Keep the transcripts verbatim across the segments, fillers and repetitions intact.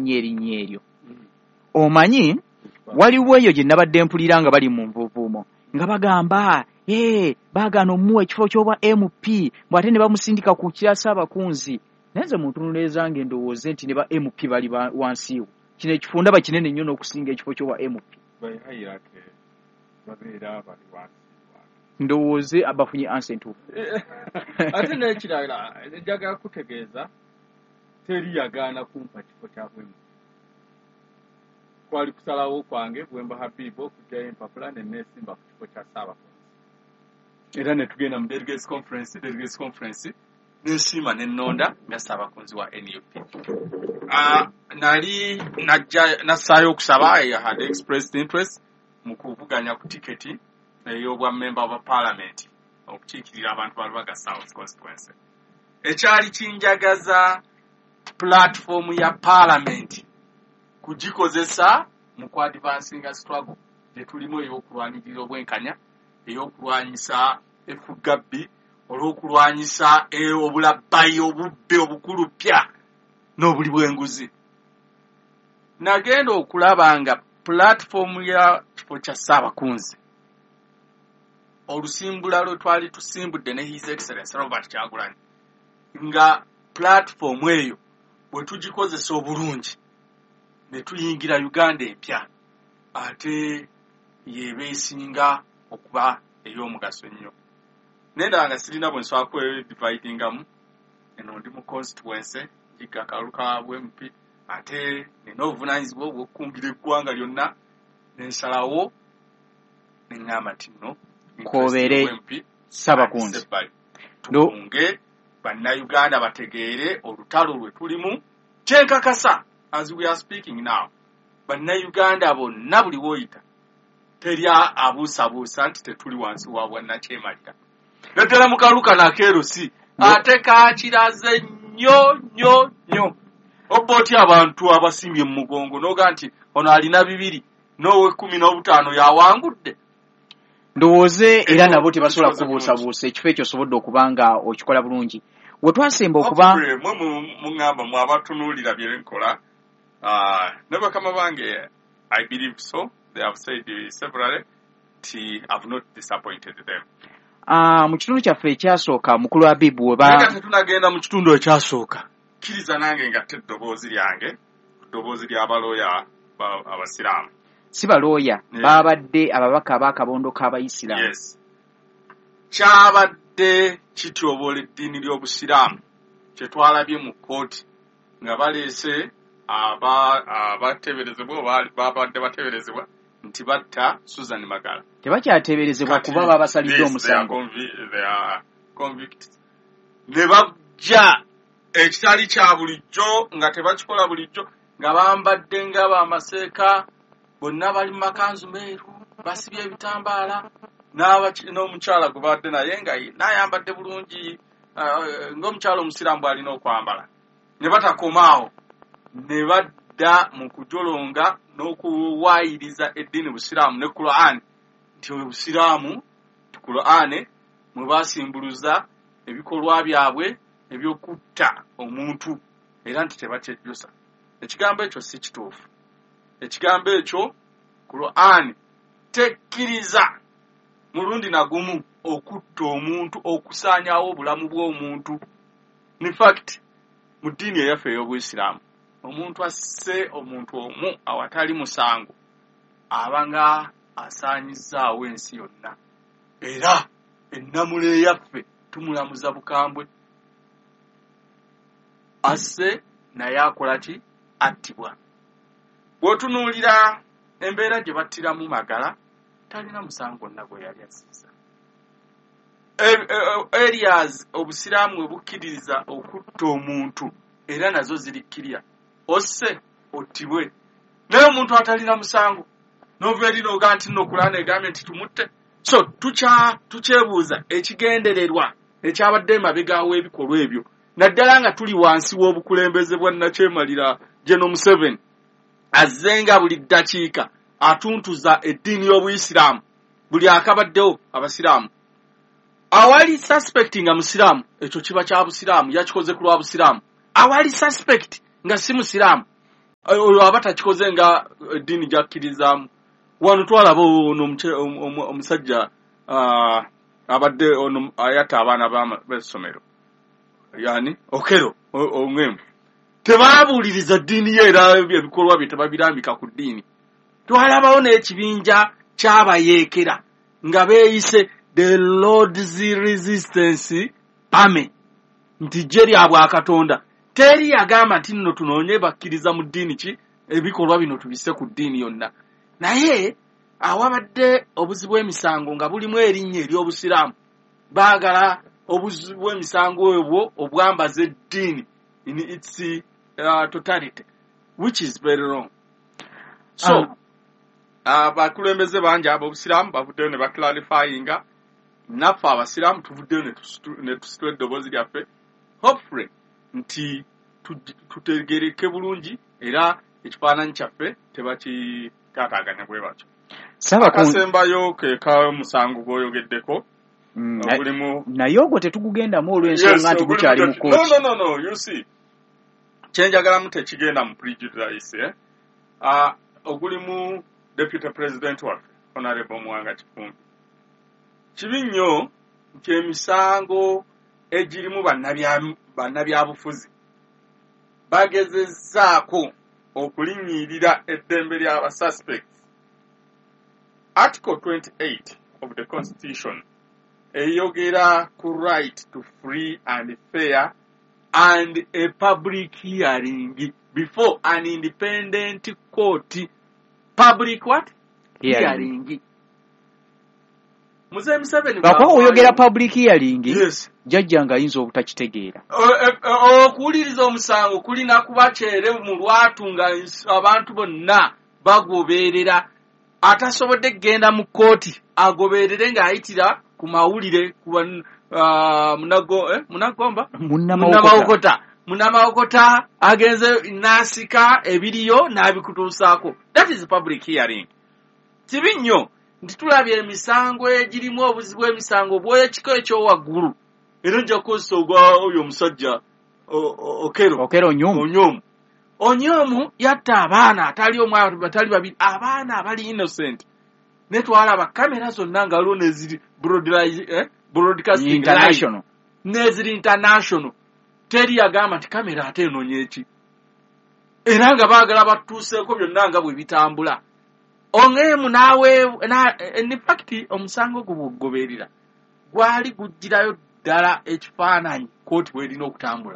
erinnya eryo. Omanyi waliwo eyo gye nabadde mpulira nga bali mu nvuuvuumo nga bagamba ee baagaana omuwa ekifo ky'obwa M P bw'ate ne bamusindika ku kya Ssaabakunzi. Naye nze muntunuleeza nga endowooze nti ne ba M P bali wansiiwo. Kino ekifo ndaba kinene nnyo n'okusinga ekifo ky'obwa M P. Ndowooze abafunye ansi entuufu. Ate n'ekirala njagala kutegeeza teri yagaana kumpa kifo kya M P. Kwali kusalawo kwange Bwemba Habibu okujjayo empapula ne neesimba ku kifo kya Ssaabakunzi. Era ne tugenda mu delegates conference, delegates conference n'esiima ne nnonda nga Ssaabakunzi wa N U P. Uh, nali najja nassaayo okusaba I had expressed interest mu kuvuganya ku tiketi ey'obwa member of parliament okukiikirira abantu ba Lubaga South constituency. Ekyali kinjagaza platform ya parliament kugikozesa mu kwadvansinga struggle gye tulimu ey'okulwanirira obwenkanya, ey'okulwanyisa effugabbi, olw'okulwanyisa obulabbayi obubbi obukulupya n'obuli bw'enguzi. Nagenda okulaba nga platform ya kifo kya Ssaabakunzi olusimbula lwe twali tusimbudde ne His Excellency Robert Kyagulanyi nga platform eyo bwe tugikozesa obulungi ne tuyingira Uganda empya ate yeba esinga okuba ey'omugaso nnyo. Nenda nga sirina bwe nsobola kwedividingamu eno ndi mu constituency njiga akalulu ka M P ate nina obuvunaanyizibwa obw'okukumbira eggwanga lyonna n'ensalawo ne ŋŋamba nti nno kobeere Ssaabakunzi tukunge bannayuganda bategeere olutalo lwe tulimu kyenkakasa as we are speaking now. Bannayuganda bonna buli woyita teri abuusabuusa nti tetuli wansi wa bwannakyemalira. Naddala mu kalulu kano akeerosi ate kaakiraze nnyo nnyo nnyo. Obba otya abantu abasimbye mu mugongo n'oga nti ono alina bibiri n'ow'ekkumi n'obutaano yawangudde. Ndowooze era nabo tebasobola kubuusabuusa ekifo ekyo osobodde okuba nga okikola bulungi. We twasemba okuba mwe muŋŋamba mu abatunuulira bye nkola ne bakama bange I believe so. They have said severally that I have not disappointed them. Ah, mu kitundu kyaffe ekyasooka mukulu Habibu we ba Naye tunagenda mu kitundu ekyasooka. Kkiriza nange nga teddoboozi lyange ddoboozi ly'abalooya abasiraamu. Si balooya baabadde ababaka ab'akabondo k'Abayisiraamu. Yes. Kyabadde kityoboola eddiini ly'Obusiraamu kye twalabye mu kkooti nga baleese abateeberezebwa oba babadde bateeberezebwa nti batta Susan Magala. Tebakyateeberezebwa kuba babasalidde omusango. Ne bajja ekitali kya bulijjo nga tebakikola bulijjo nga bambadde nga bamaseeka bonna bali mu makanzu meeru basibye ebitambaala n'omukyala gwe badde naye nga n'ayambadde bulungi ng'omukyala omusiraamu bw'alina okwambala. Ne batakomaawo ne badda mu kujolonga n'okuwaayiriza eddiini Busiraamu ne Qur'an nti Obusiraamu Qur'an mwe basimbuluza ebikolwa byabwe ebyokutta omuntu era nti tebakyejjusa. Ekigambo ekyo si kituufu. Ekigambo ekyo Qur'an tekkiriza mulundi nagumu okutta omuntu, okusaanyawo obulamu bw'omuntu. In fact mu ddiini eyaffe ey'Obuyisiraamu omuntu asse omuntu omu awatali musango aba nga asaanyizzaawo ensi yonna era ennamula eyaffe tumulamuza bukambwe. Asse naye akola ki? Attibwa. Bw'otunuulira embeera gye battiramu Magala talina musango gonna gwe yali assizza. Areas Obusiraamu bwe bukkiririza okutta omuntu era nazo ziri kkirya. Osse ottibwe. Naye omuntu atalina musango n'ova eri n'oga nti nno Qur'an egambye nti tumutte. So tukya tukyebuuza ekigendererwa ekyabadde emabegaawo ebikolwa ebyo naddala nga tuli wansi w'obukulembeze bwa nnakyemalira General Museveni azze nga buli ddakiika atuntuza eddiini y'Obuyisiraamu buli akabaddewo Abasiraamu. Awali suspect nga Musiraamu ekyo kiba kya Busiraamu yakikoze ku lwa Busiraamu. Awali suspect nga si Musiraamu oyo abata kikoze nga eddiini gyakkirizamu wano twalaba ono omusajja abadde ono ayatta abaana b'essomero yani okero omwemu tebabuuliriza ddiini ye era ebikolwa bye tebabirambika ku ddiini. Twalabawo n'ekibinja ky'abayeekera nga beeyise the Lord's Resistance Army nti gye lyabwe akatonda. Teri yagamba nti nno tunoonye bakkiriza mu ddiini ki ebikolwa bino tubisse ku ddiini yonna. Naye awabadde obuzibu bw'emisango nga bulimu erinnya ery'obusiraamu baagala obuzibu bw'emisango obwo obwambaza eddiini in its uh, totality, which is very wrong. So abakulembeze uh, bangi ab'obusiraamu bavuddeyo ne baclarifyinga naffe abasiraamu tuvuddeyo ne tusitula eddoboozi lyaffe hopefully nti tutegereke bulungi era ekifaananyi kyaffe tebakitaataaganya bwe batyo. Akasembayo ke ka musango gw'oyogeddeko ogulimu naye ogwo tetugugendamu olw'ensonga nti gukyali mu kooti. No, no, no, you see kyenjagalamu tekigenda mu prejudice eh? uh, ogulimu Deputy President waffe Honorable Mwanga Kifumbi. Kibi nnyo nti emisango egirimu bannabyabufuzi bagezezzaako okulinnyirira eddembe ly'aba suspects. Article twenty-eight of the Constitution eyogera ku right to free and fair and a public hearing before an independent court. Public what? Hearing. hearing. Mzee Museveni bako oyogera public hearing. Yes. Jajja nga yinza obutakitegeera. Okuwuliriza omusango kulina kuba kyere mu lwatu nga abantu bonna bagoberera. Atasobodde kugenda mu kooti agoberere ng'ayitira ku mawulire kuba uh, munago eh munagomba munnamawokota munnamawokota agenze nasika ebiriyo n'abikutuusaako. That is public hearing. Kibi nnyo nti tulabye emisango egirimu obuzibu emisango bw'ekiko ekyowaggulu era nja kukozesa ogwa oyo omusajja okero okero onyomu onyomu onyomu yatta abaana atali omwana batali babiri abaana abali innocent ne twalaba kamera zonna nga waliwo neziri eh? broadcasting international neziri international. Teri yagamba nti kamera ate enoonya eki era nga baagala batuuseeko byonna nga bwe bitambula. Ongemu naawe na, in fact omusango gugoberera gwali gujjirayo ddala ekifaananyi kooti bw'erina okutambula.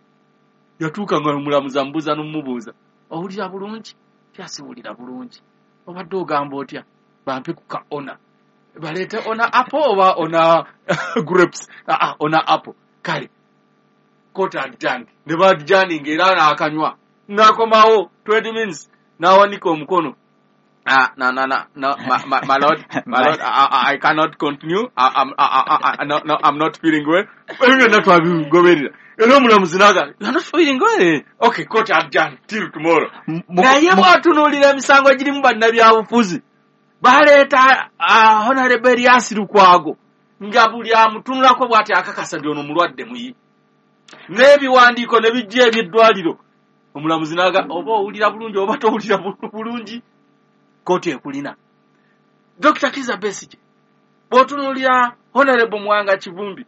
Yatuuka nga omulamuzi amubuuza n'omubuuza owulira bulungi tyasiwulira bulungi obadde ogamba otya bampe ku ka ona baleete ona apple oba ona grapes ah, ah, ona apple kale kooti adjange ne badjaninga era n'akanywa n'akomawo twenty minutes n'awanika omukono. Ah, no, no, no, no, my, my, my lord, my lord, I, I cannot continue. I, I'm, I, I, I, no, no, I'm not feeling well. You're not feeling well. You're not feeling well. Okay, coach, I'm done till tomorrow. Na ye watunuulira emisango egirimu bannabyabufuzi baleeta Honorable Erias Lukwago nga buli amutunulako bw'ati akakasa nti ono mulwadde muyi n'ebiwandiiko ne bijja eby'eddwaliro omulamuzi n'aga oba owulira bulungi oba towulira bulungi. Kooti ekulina. Doctor Kizza Besigye bw'otunuulira Honorable Mwanga Kivumbi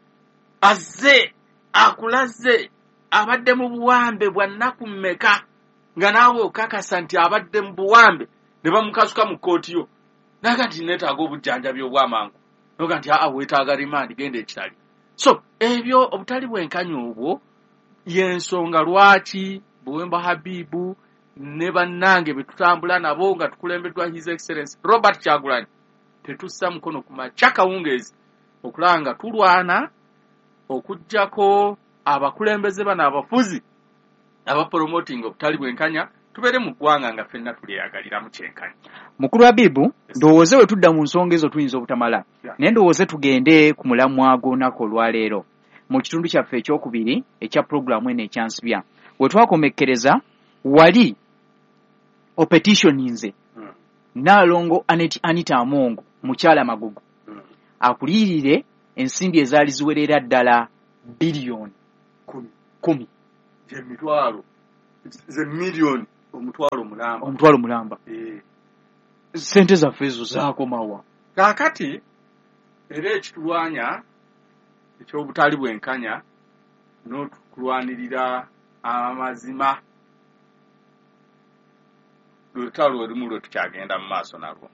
azze akulaze abadde mu buwambe bwa nnaku mmeka nga naawe okakasa nti abadde mu buwambe ne bamukasuka mu kooti yo naga nti neetaaga obujjanjabi obw'amangu noga nti aa weetaaga remand genda ekitali. So ebyo obutali bwenkanyi obwo y'ensonga lwaki Buwemba Habibu ne bannange betutambula nabo nga tukulembeddwa His Excellency Robert Kyagulanyi tetussa mukono ku makya kawungeezi okulanga tulwana okujjako abakulembeze bano abafuzi abapromoting obutali bwenkanya tubeere mu ggwanga nga ffenna tulyeyagalira mu kyenkanya. Mukulu Habibu ndowooze we tudda mu nsonga ezo tuyinza obutamala yeah. Naye ndowooze tugende ku mulamwa gw'olunaku olwaleero mu kitundu kyaffe ekyokubiri ekya puroguramu eno ekyansibya we twakomekkereza wali opetitioninze mm. Naalongo Aneti Anita Amongo mukyala Magugu mm. akulirire ensimbi ezaali ziwerera ddala biliyoni kumi kumi emitwalo ze million omutwalo mulamba omutwalo mulamba eh sente zaffe ezo zaakomawa kakati era ekitulwanya ekyobutali bwenkanya n'otukulwanirira amazima lwetalo olumu lwe tukyagenda mu maaso nalwo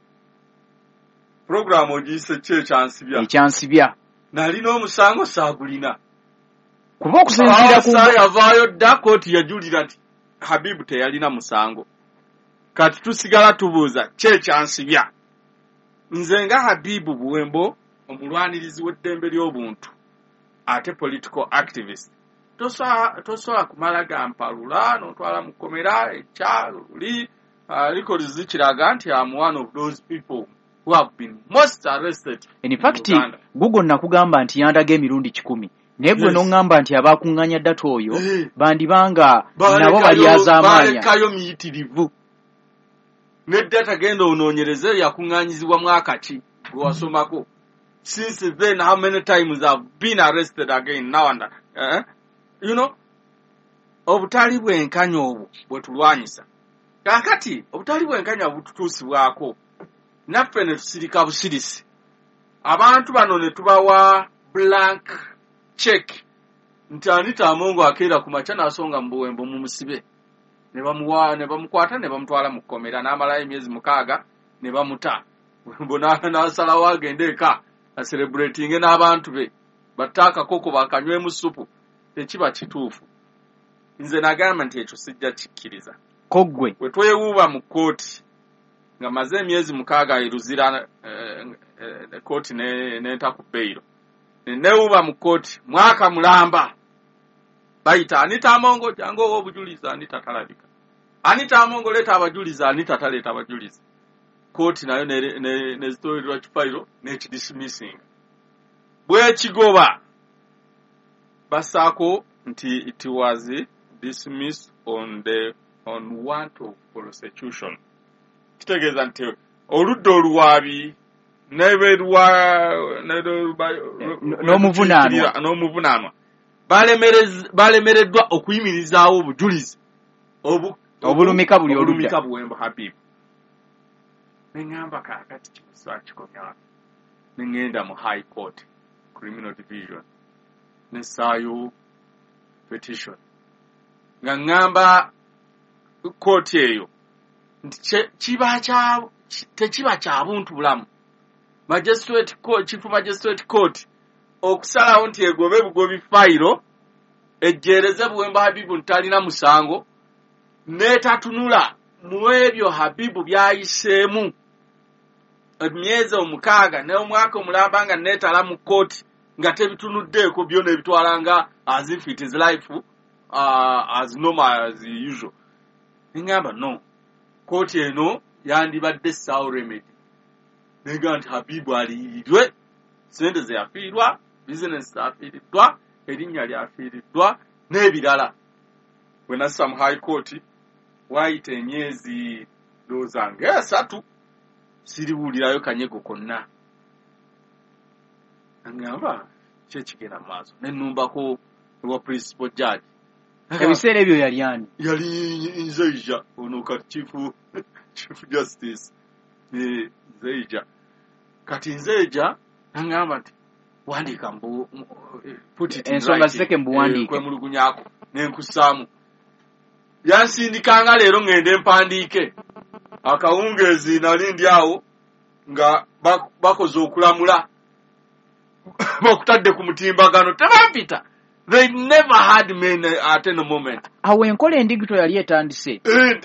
programu ogiyise ki ekyansibya ekyansibya nalina omusango saagulina kuba okusinziira ku yavaayo dda kooti yajulira nti Habibu teyalina musango kati tusigala tubuuza ki ekyansibya nze nga Habibu Buwembo omulwanirizi w'eddembe ly'obuntu ate political activist tosobola kumala gampalula n'otwala mu kkomera ekyalo luli aliko zikiraga nti am one of those people who have been most arrested in fact Google nakugamba nti yandaga emirundi kikumi naye gwe n'oŋŋamba nti abaakuŋŋaanya ddata oyo bandibanga nabo balyazaamaanya balekayo miyitirivu n'eddata genda onoonyereze yakuŋŋaanyizibwa mwaka ki gwe wasomako since then how many times I've been arrested again now and uh, you know obutali bwenkanya obwo bwe tulwanyisa kakati obutali bwenkanya bututuusibwako naffe ne tusirika busirisi abantu bano ne tubawa blank check nti Anita Amongo akeera ku makya n'asonga mu Buwembo mu musibe ne bamuwa ne bamukwata ne bamutwala mu kkomera n'amalayo emyezi mukaaga ne bamuta mbona n'asalawo agende eka acelebrating n'abantu be battaaka koko bakanywemu supu tekiba kituufu nze nagamba nti ekyo sijja kikkiriza koggwe bwe twewuuba mu kkooti nga maze emyezi mukaaga eruzira kkooti n'enta ku beyiro newuuba mu kkooti mwaka mulamba bayita Anita Amongo jangu obujulizi Anita talabika Anita Amongo leeta abajulizi Anita taleeta abajulizi kkooti nayo nezitolerwa kifayiro n'ekidismissing bwekigoba basaako nti it was dismissed on the on warrant of prosecution kitegeeza nti oludda oluwaabi n'omuvunaanwa n'omuvunaanwa balemereddwa okuyimirizaawo obujulizi obulumika buli olumika Buwembo Habibu neŋŋamba kaakati kimusa kikomya neŋŋenda mu high court criminal division nessaayo petition nga ŋŋamba kooti eyo nti kiba kya tekiba kya buntu bulamu magistrate court chief magistrate court okusalawo nti egobe bugobi fayiro ejjeereze Buwembo Habibu ntalina musango n'etatunula mu ebyo Habibu byayiseemu emyezi omukaaga n'omwaka omulamba nga neetala mu kooti nga tebitunuddeeko byonna ebitwalanga as if it is life uh, as normal as usual neŋŋamba no kooti eno yandibadde sawo remedy nega nti Habibu aliyirirwe sente ze yafiirwa bizinesi zafiiriddwa erinnya lyafiiriddwa n'ebirala bwe nassa mu high court waayita emyezi ndowooza ng'esatu siriwulirayo kanyego konna aŋŋamba kyekigenda mu maaso ne nnumbako ewa principal judge ebiseera ebyo yali ani yali Nzeija ono kati chief chief justice ne Nzeija kati Nzeija aŋŋamba nti wandiika mbu ensonga ziteke mbuwandiike kwemulugunyako n'enkussaamu yansindikanga leero ŋŋende empandiike akawungeezi nali ndi awo nga bakoze okulamula bakutadde ku mutimbagano tebampita they never had me at any moment awo enkola endigito yali etandise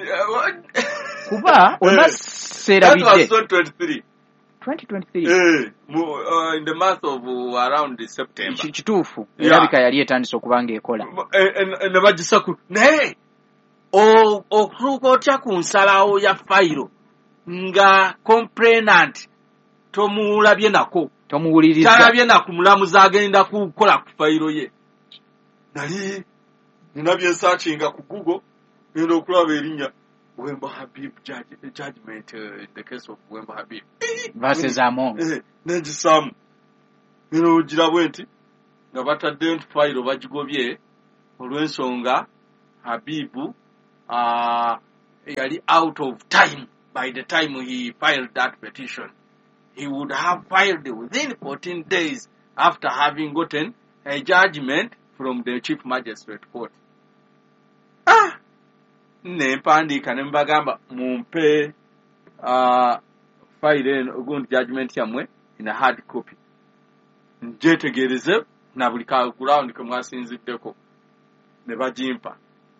kuba onaserabidde twenty twenty-three eh uh, in the month of uh, around September kituufu erabika yali etandise okuba ng'ekola ne bagisaku naye okutuuka otya ku nsalawo ya fayiro nga complainant tomuwulabye nako tomuwuliriza talabye naku mulamuzi agenda kukola ku fayiro ye nali nina byensakinga ku Google ngenda okulaba erinnya Buwembo Habibu judge, the judgment uh, in the case of Buwembo Habibu versus Amongo eh nenjisamu nino girabwe nti nga batadde nti fayiro bagigobye olw'ensonga Habibu uh, yali out of time by the time he filed that petition. He would have filed within fourteen days after having gotten a judgment from the Chief Magistrate Court. Ah! Nempandika nembagamba mumpe uh, file ogundi judgment yamwe in a hard copy. Njetegereze na buli ka ground ke mwasinziddeko ne bagimpa.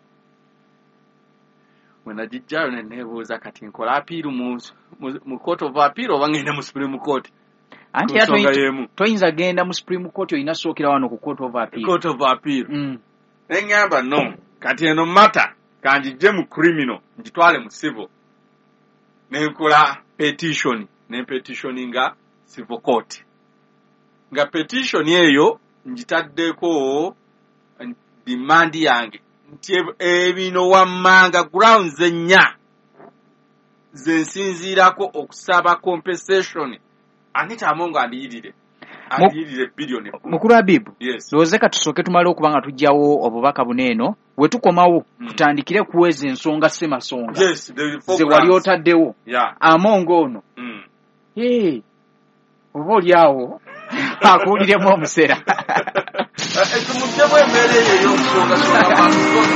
Wena jijjayo ne nebuuza kati nkola appeal mu mu court of appeal oba ngenda mu Supreme Court. Anti ya toyinza genda mu Supreme Court oyina sookera wano ku court of appeal. Court of appeal. Mm. Engamba no. Kati eno matter kanjije mu criminal njitwale mu civil. Nenkola petition, ne petitioninga civil court. Nga petition eyo njitaddeko demand yange nti ebino wammanga grounds ennya zensinzirako okusaba compensation. Anita Amongo andiyirire andiyirire billion. Mukuru Habibu, yes. Lozeka tusooke tumale okubanga tujjawo obubaka buneeno bwe tukomawo mm. tutandikire kuweza ensonga semasonga. Yes, ze wali otaddewo. Yeah. Amongo ono. Mm. Hey. Oba olyawo akuwuliremu omusera. Ekimujjemu emmere eyo y'okusonga songa